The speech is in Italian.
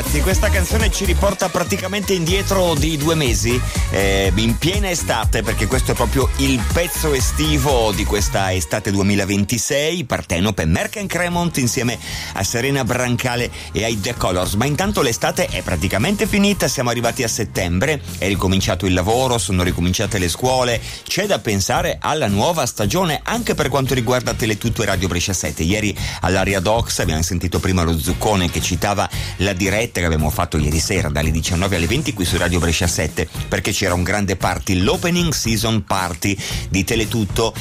ragazzi, questa canzone ci riporta praticamente indietro di 2 mesi, in piena estate, perché questo è proprio il pezzo estivo di questa estate 2026. Partenope, Merck & Cremont insieme a Serena Brancale e ai The Colors. Ma intanto l'estate è praticamente finita, siamo arrivati a settembre, è ricominciato il lavoro, sono ricominciate le scuole, c'è da pensare alla nuova stagione anche per quanto riguarda Teletutto e Radio Brescia 7. Ieri all'Aria Docs abbiamo sentito prima lo Zuccone che citava la diretta che abbiamo fatto ieri sera dalle 19 alle 20 qui su Radio Brescia 7, perché c'era un grande party, l'opening season party di Teletutto,